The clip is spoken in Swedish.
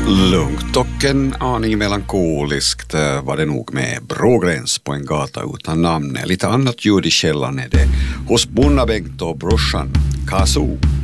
Lugnt och en aning melankoliskt var det nog med Brågräns på en gata utan namn. Lite annat ljud i källan är det hos Bunna Bengt och brorsan Kasu.